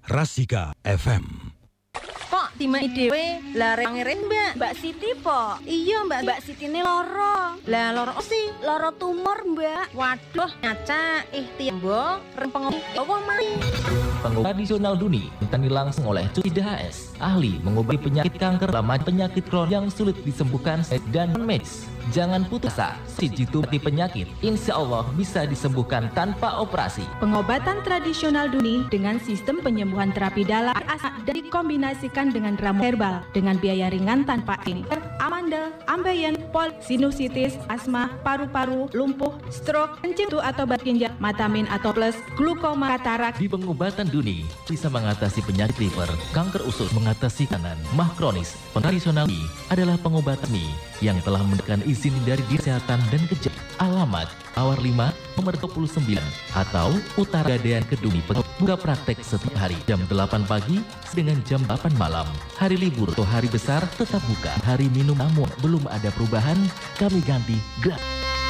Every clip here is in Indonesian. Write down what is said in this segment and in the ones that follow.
Rasika FM. Kok tiba dhewe lah ngirim Mbak Siti po. Iya Mbak Siti ini loro. Lah loro sih? Loro tumor Mbak. Waduh ngaca tiambo rempeng apa mari. Pengobatan tradisional Duni ditangani langsung oleh Cuci DHS, ahli mengobati penyakit kanker, lama penyakit kronis yang sulit disembuhkan dan medis. Jangan putus asa, si jitu mati penyakit, insya Allah bisa disembuhkan tanpa operasi. Pengobatan tradisional Duni dengan sistem penyembuhan terapi dalam asa dan dikombinasikan dengan ramuan herbal dengan biaya ringan tanpa kanker, amandel, ambeien, pol, sinusitis, asma, paru-paru, lumpuh, stroke, kencing atau bat ginjal, matamin atau plus, glukoma, katarak. Di pengobatan Duni bisa mengatasi penyakit liver, kanker usus, mengatasi kanan, mah kronis. Tradisional ini adalah pengobatan yang telah mendapatkan izin dari Kesehatan dan Kejahatan. Alamat Mawar 5 nomor 29 atau Utara Gadean Keduni. Buka praktek setiap hari jam 8 pagi dengan jam 8 malam. Hari libur atau hari besar tetap buka. Hari minum namun belum ada perubahan, kami ganti gratis.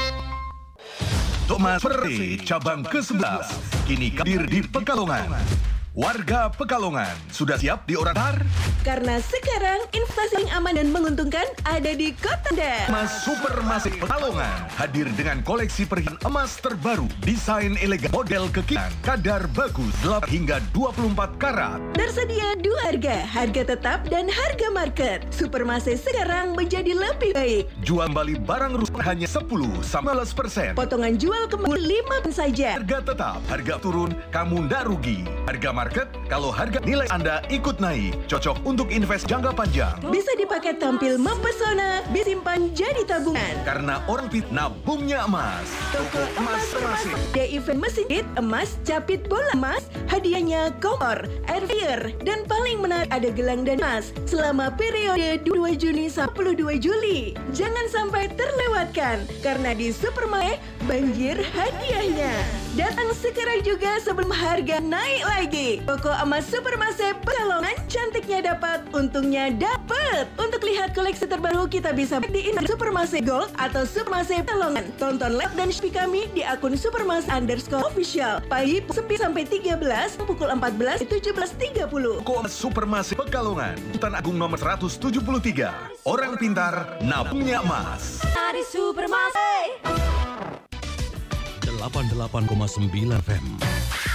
Thomas Ferry cabang ke-11 kini hadir di Pekalongan. Warga Pekalongan sudah siap dioratar? Karena sekarang investasi yang aman dan menguntungkan ada di Kota Anda. Emas Supermasif Pekalongan hadir dengan koleksi perhiasan emas terbaru, desain elegan, model kekinian, kadar bagus, 8 hingga 24 karat. Tersedia dua harga tetap dan harga market. Supermasif sekarang menjadi lebih baik. Jual kembali barang rusak hanya 10-15%. Potongan jual kembali 5% saja. Harga tetap, harga turun, kamu ndak rugi. Harga market, kalau harga nilai Anda ikut naik, cocok untuk invest jangka panjang. Bisa dipakai tampil mempesona, disimpan jadi tabungan. Karena orang nabungnya emas. Toko Emas Supermasif. Ada event mesin jahit, emas, capit bola emas, hadiahnya kompor, air fryer, dan paling menarik ada gelang dan emas selama periode 2 Juni sampai 22 Juli. Jangan sampai terlewatkan, karena di Supermasif banjir hadiahnya. Datang sekarang juga sebelum harga naik lagi. Toko emas Supermasif Pekalongan, cantiknya dapat, untungnya dapat. Untuk lihat koleksi terbaru kita bisa di Instagram Supermasif Gold atau Supermasif Pekalongan. Tonton live dan shopee kami di akun Supermas_official. Pagi 9-13, pukul 14-17.30. Toko Emas Supermasif Pekalongan, Sultan Agung nomor 173. Orang pintar nabungnya emas. Dari Supermasif 88,9 FM.